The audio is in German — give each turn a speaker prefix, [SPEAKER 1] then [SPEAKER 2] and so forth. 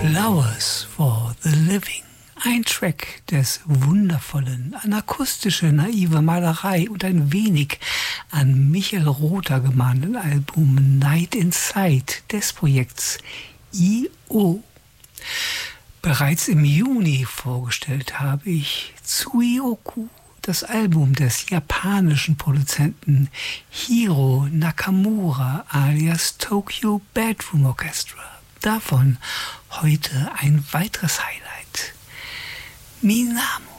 [SPEAKER 1] Flowers for the Living. Ein Track des wundervollen, an akustische, naive Malerei und ein wenig an Michael Rother gemahnten Album Night Inside des Projekts I.O. Bereits im Juni vorgestellt habe ich Tsuioku, das Album des japanischen Produzenten Hiro Nakamura alias Tokyo Bedroom Orchestra. Davon heute ein weiteres Highlight. Minamo.